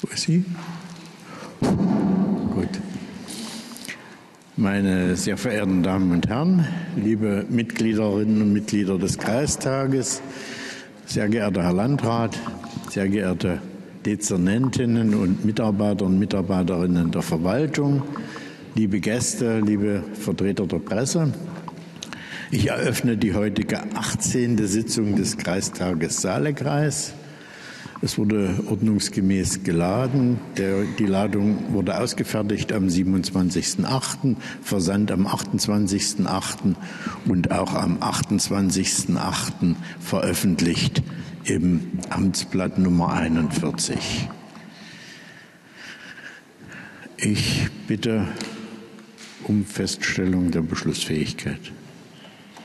Wo ist sie? Gut. Meine sehr verehrten Damen und Herren, liebe Mitgliederinnen und Mitglieder des Kreistages, sehr geehrter Herr Landrat, sehr geehrte Dezernentinnen und Mitarbeiter und Mitarbeiterinnen der Verwaltung, liebe Gäste, liebe Vertreter der Presse. Ich eröffne die heutige 18. Sitzung des Kreistages Saale-Kreis. Es wurde ordnungsgemäß geladen. Die Ladung wurde ausgefertigt am 27.08., versandt am 28.08. und auch am 28.08. veröffentlicht im Amtsblatt Nummer 41. Ich bitte um Feststellung der Beschlussfähigkeit.